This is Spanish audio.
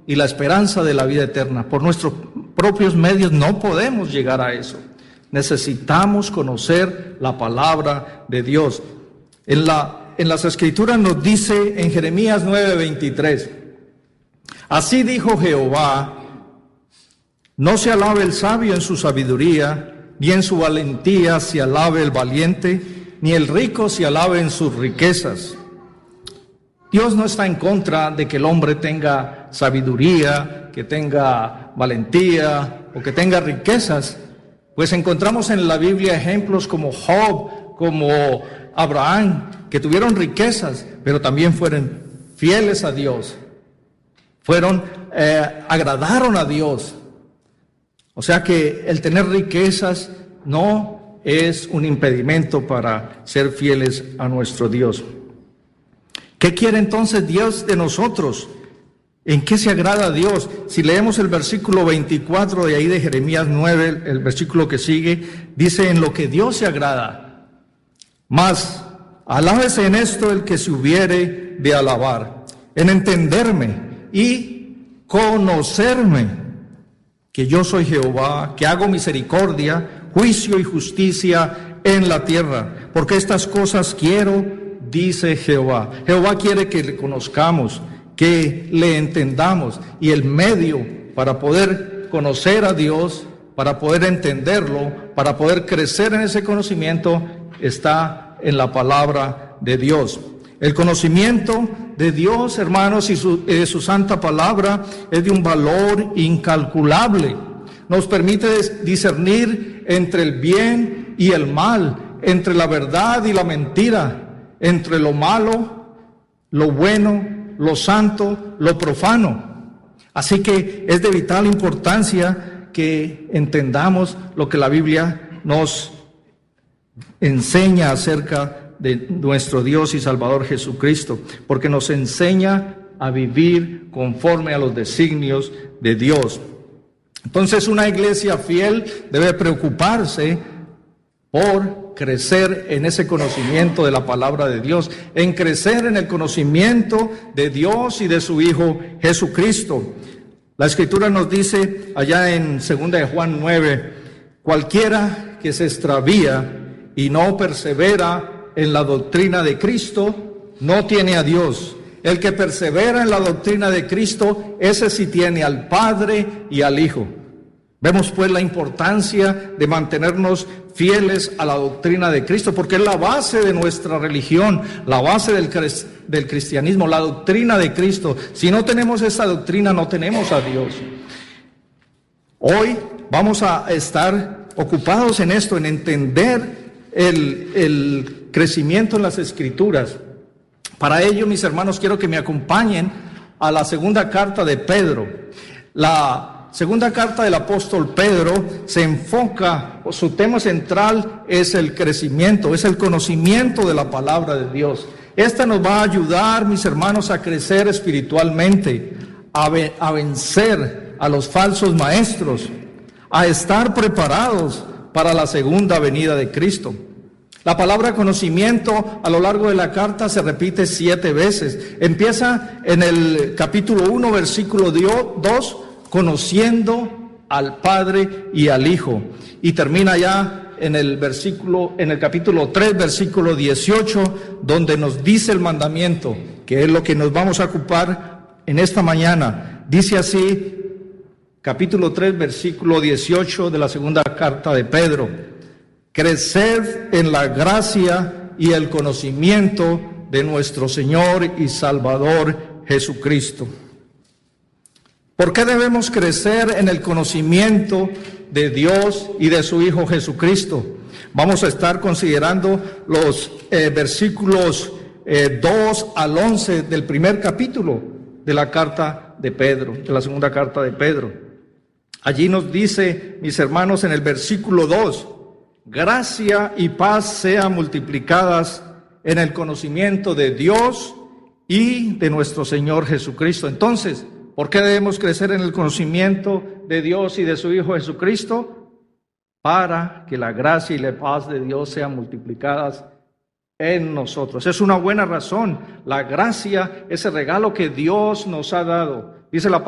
y la esperanza de la vida eterna. Por nuestros propios medios no podemos llegar a eso. Necesitamos conocer la palabra de Dios. En las Escrituras nos dice en Jeremías 9:23, así dijo Jehová, no se alabe el sabio en su sabiduría, ni en su valentía se alabe el valiente, ni el rico se alabe en sus riquezas. Dios no está en contra de que el hombre tenga sabiduría, que tenga valentía o que tenga riquezas, pues encontramos en la Biblia ejemplos como Job, como Abraham, que tuvieron riquezas, pero también fueron fieles a Dios, agradaron a Dios. O sea que el tener riquezas no es un impedimento para ser fieles a nuestro Dios. ¿Qué quiere entonces Dios de nosotros? ¿En qué se agrada Dios? Si leemos el versículo 24 de ahí de Jeremías 9, el versículo que sigue, dice, en lo que Dios se agrada. Mas, alábese en esto el que se hubiere de alabar, en entenderme y conocerme, que yo soy Jehová, que hago misericordia, juicio y justicia en la tierra, porque estas cosas quiero, dice Jehová. Jehová quiere que le conozcamos, que le entendamos, y el medio para poder conocer a Dios, para poder entenderlo, para poder crecer en ese conocimiento, está en la palabra de Dios. El conocimiento de Dios, hermanos, y su santa palabra es de un valor incalculable. Nos permite discernir entre el bien y el mal, entre la verdad y la mentira, entre lo malo, lo bueno, lo santo, lo profano. Así que es de vital importancia que entendamos lo que la Biblia nos enseña acerca de nuestro Dios y Salvador Jesucristo, porque nos enseña a vivir conforme a los designios de Dios. Entonces, una iglesia fiel debe preocuparse por crecer en ese conocimiento de la palabra de Dios, en crecer en el conocimiento de Dios y de su Hijo Jesucristo. La Escritura nos dice allá en 2 de Juan 9, cualquiera que se extravía y no persevera en la doctrina de Cristo, no tiene a Dios. El que persevera en la doctrina de Cristo, ese sí tiene al Padre y al Hijo. Vemos pues la importancia de mantenernos fieles a la doctrina de Cristo, porque es la base de nuestra religión, la base del cristianismo, la doctrina de Cristo. Si no tenemos esa doctrina, no tenemos a Dios. Hoy vamos a estar ocupados en esto, en entender el crecimiento en las Escrituras. Para ello, mis hermanos, quiero que me acompañen a la segunda carta de Pedro. La segunda carta del apóstol Pedro se enfoca, su tema central es el crecimiento, es el conocimiento de la palabra de Dios. Esta nos va a ayudar, mis hermanos, a crecer espiritualmente, a vencer a los falsos maestros, a estar preparados para la segunda venida de Cristo. La palabra conocimiento a lo largo de la carta se repite 7 veces. Empieza en el capítulo 1, versículo 2, conociendo al Padre y al Hijo. Y termina ya en el capítulo 3, versículo 18, donde nos dice el mandamiento, que es lo que nos vamos a ocupar en esta mañana. Dice así, capítulo 3, versículo 18 de la segunda carta de Pedro: creced en la gracia y el conocimiento de nuestro Señor y Salvador Jesucristo. ¿Por qué debemos crecer en el conocimiento de Dios y de su Hijo Jesucristo? Vamos a estar considerando los versículos 2 al 11 del primer capítulo de la carta de Pedro, de la segunda carta de Pedro. Allí nos dice, mis hermanos, en el versículo 2, gracia y paz sean multiplicadas en el conocimiento de Dios y de nuestro Señor Jesucristo. Entonces, ¿por qué debemos crecer en el conocimiento de Dios y de su Hijo Jesucristo? Para que la gracia y la paz de Dios sean multiplicadas en nosotros. Es una buena razón. La gracia, ese regalo que Dios nos ha dado. Dice la